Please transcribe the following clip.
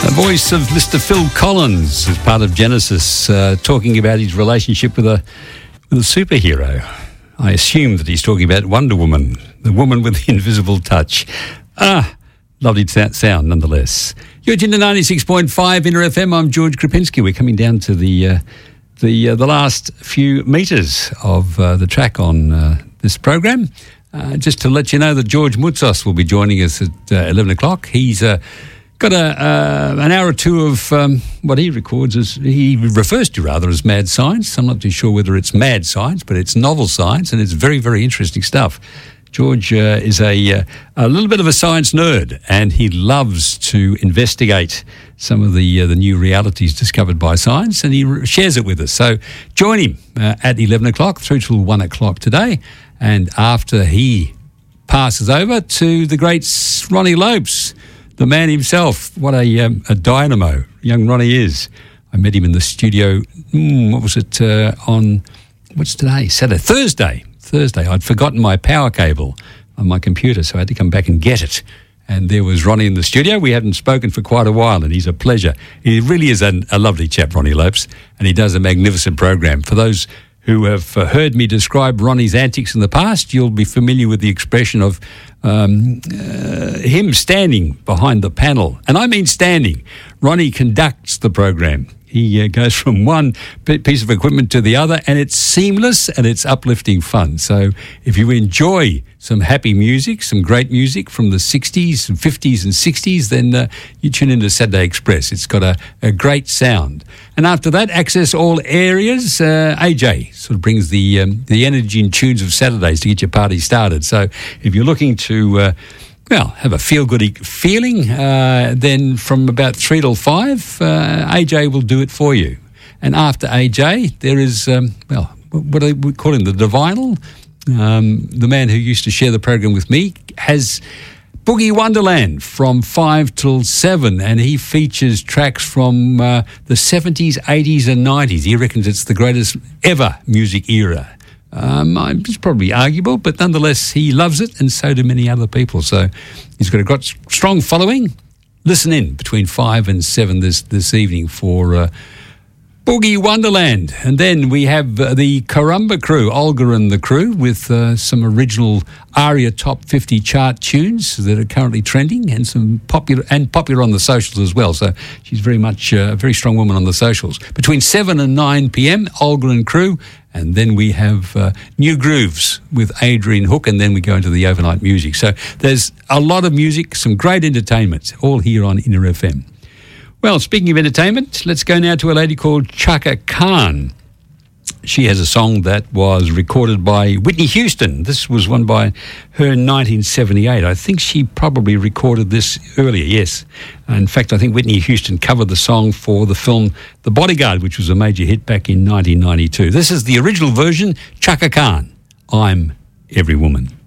The voice of Mr. Phil Collins as part of Genesis, talking about his relationship with a superhero. I assume that he's talking about Wonder Woman, the woman with the invisible touch. Lovely sound nonetheless. You're tuned to 96.5 Inter FM. I'm George Krupinski. We're coming down to the last few metres of the track on this program. Just to let you know that George Moutsos will be joining us at 11 o'clock. He's got an hour or two of what he records as, he refers to rather as mad science. I'm not too sure whether it's mad science, but it's novel science, and it's very, very interesting stuff. George is a little bit of a science nerd, and he loves to investigate some of the new realities discovered by science, and he shares it with us. So join him at 11 o'clock through till 1 o'clock today, and after he passes over to the great Ronnie Lopes, the man himself. What a dynamo young Ronnie is. I met him in the studio, what's today? Thursday. I'd forgotten my power cable on my computer, so I had to come back and get it. And there was Ronnie in the studio. We hadn't spoken for quite a while, and he's a pleasure. He really is a lovely chap, Ronnie Lopes, and he does a magnificent program. For those who have heard me describe Ronnie's antics in the past, you'll be familiar with the expression of him standing behind the panel. And I mean standing. Ronnie conducts the program. He goes from one piece of equipment to the other, and it's seamless and it's uplifting fun. So if you enjoy some happy music, some great music from the 60s and 50s and 60s, then you tune into Saturday Express. It's got a great sound. And after that, access all areas. AJ sort of brings the energy and tunes of Saturdays to get your party started. So if you're looking to have a feel-good feeling, then from about 3 till 5, AJ will do it for you. And after AJ, there is, what do we call him, the Divinal? The man who used to share the program with me has Boogie Wonderland from 5 till 7, and he features tracks from the 70s, 80s and 90s. He reckons it's the greatest ever music era. It's probably arguable, but nonetheless, he loves it, and so do many other people. So he's got a strong following. Listen in between 5 and 7 this evening for Boogie Wonderland. And then we have the Karumba crew, Olga and the crew, with some original ARIA Top 50 chart tunes that are currently trending, and some popular on the socials as well. So she's very much a very strong woman on the socials. Between 7 and 9 p.m, Olga and crew. And then we have New Grooves with Adrian Hook, and then we go into the overnight music. So there's a lot of music, some great entertainment, all here on Inter FM. Well, speaking of entertainment, let's go now to a lady called Chaka Khan. She has a song that was recorded by Whitney Houston. This was one by her in 1978. I think she probably recorded this earlier, yes. In fact, I think Whitney Houston covered the song for the film The Bodyguard, which was a major hit back in 1992. This is the original version, Chaka Khan, I'm Every Woman.